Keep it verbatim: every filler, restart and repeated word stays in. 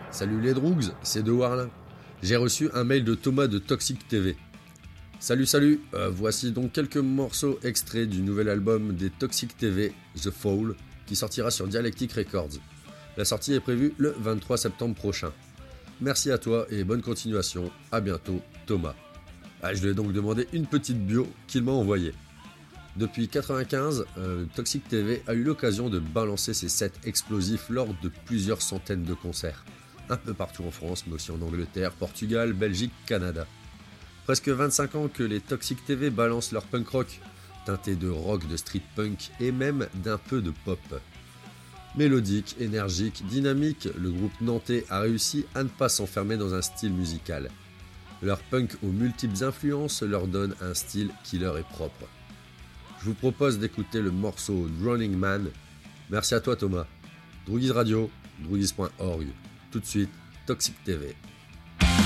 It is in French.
Salut les Droogs, c'est De Warlin. J'ai reçu un mail de Thomas de Toxic T V. Salut salut, euh, voici donc quelques morceaux extraits du nouvel album des Toxic T V, The Fall, qui sortira sur Dialectic Records. La sortie est prévue le vingt-trois septembre prochain. Merci à toi et bonne continuation, à bientôt Thomas. Ah, je lui ai donc demandé une petite bio qu'il m'a envoyée. Depuis quatre-vingt-quinze, euh, Toxic T V a eu l'occasion de balancer ses sets explosifs lors de plusieurs centaines de concerts. Un peu partout en France, mais aussi en Angleterre, Portugal, Belgique, Canada. Presque vingt-cinq ans que les Toxic T V balancent leur punk rock, teinté de rock, de street punk et même d'un peu de pop. Mélodique, énergique, dynamique, le groupe nantais a réussi à ne pas s'enfermer dans un style musical. Leur punk aux multiples influences leur donne un style qui leur est propre. Je vous propose d'écouter le morceau Drowning Man. Merci à toi Thomas. Droogies Radio, droogies point org. Tout de suite, Toxic T V.